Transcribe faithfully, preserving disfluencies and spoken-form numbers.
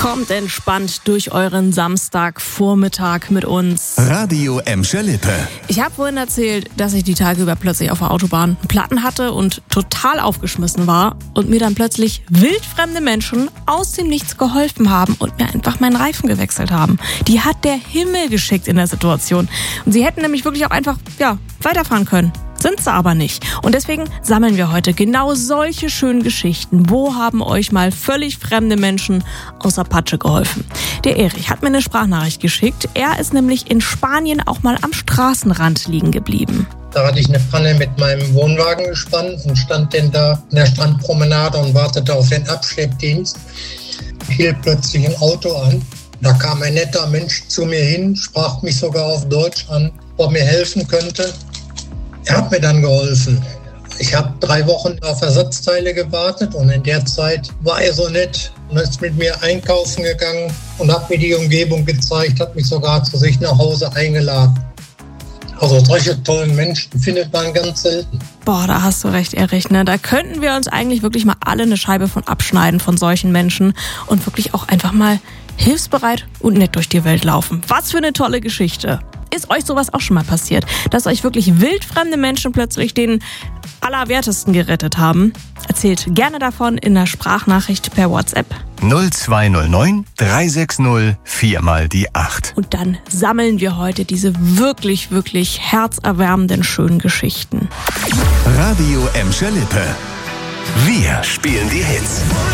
Kommt entspannt durch euren Samstagvormittag mit uns. Radio Emscher Lippe. Ich habe vorhin erzählt, dass ich die Tage über plötzlich auf der Autobahn Platten hatte und total aufgeschmissen war und mir dann plötzlich wildfremde Menschen aus dem Nichts geholfen haben und mir einfach meinen Reifen gewechselt haben. Die hat der Himmel geschickt in der Situation. Und sie hätten nämlich wirklich auch einfach, ja, weiterfahren können. Sind sie aber nicht. Und deswegen sammeln wir heute genau solche schönen Geschichten. Wo haben euch mal völlig fremde Menschen aus der Patsche geholfen? Der Erich hat mir eine Sprachnachricht geschickt. Er ist nämlich in Spanien auch mal am Straßenrand liegen geblieben. Da hatte ich eine Pfanne mit meinem Wohnwagen gespannt und stand denn da in der Strandpromenade und wartete auf den Abschleppdienst. Hielt plötzlich ein Auto an. Da kam ein netter Mensch zu mir hin, sprach mich sogar auf Deutsch an, ob er mir helfen könnte. Er hat mir dann geholfen. Ich habe drei Wochen auf Ersatzteile gewartet und in der Zeit war er so nett und ist mit mir einkaufen gegangen und hat mir die Umgebung gezeigt, hat mich sogar zu sich nach Hause eingeladen. Also solche tollen Menschen findet man ganz selten. Boah, da hast du recht, Erich, ne? Da könnten wir uns eigentlich wirklich mal alle eine Scheibe von abschneiden von solchen Menschen und wirklich auch einfach mal hilfsbereit und nett durch die Welt laufen. Was für eine tolle Geschichte. Ist euch sowas auch schon mal passiert, dass euch wirklich wildfremde Menschen plötzlich den Allerwertesten gerettet haben? Erzählt gerne davon in der Sprachnachricht per WhatsApp. null zwei null neun drei sechs null vier mal die acht. Und dann sammeln wir heute diese wirklich, wirklich herzerwärmenden schönen Geschichten. Radio Emscher Lippe. Wir spielen die Hits.